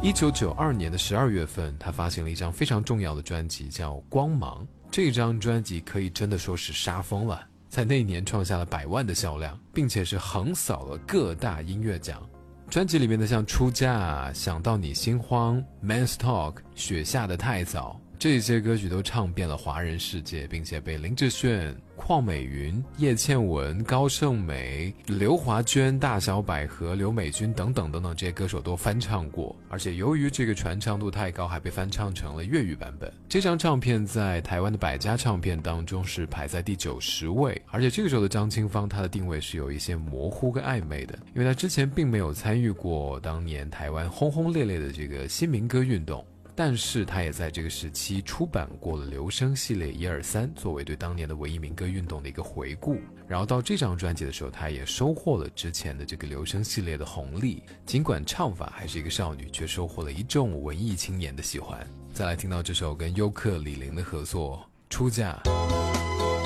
1992年的12月份，他发行了一张非常重要的专辑，叫《光芒》。这张专辑可以真的说是杀疯了，在那一年创下了100万的销量，并且是横扫了各大音乐奖。专辑里面的像《出嫁》、《想到你心慌》、《Man's Talk》、《雪下的太早》，这些歌曲都唱遍了华人世界，并且被林志炫、邝美云、叶倩文、高胜美、刘华娟、大小百合、刘美君等等等等这些歌手都翻唱过，而且由于这个传唱度太高，还被翻唱成了粤语版本。这张唱片在台湾的100家唱片当中是排在第90位，而且这个时候的张清芳她的定位是有一些模糊跟暧昧的，因为她之前并没有参与过当年台湾轰轰烈烈的这个新民歌运动。但是他也在这个时期出版过了留声系列1、2、3，作为对当年的文艺民歌运动的一个回顾。然后到这张专辑的时候，他也收获了之前的这个留声系列的红利，尽管唱法还是一个少女，却收获了一众文艺青年的喜欢。再来听到这首跟优客李林的合作《出嫁》。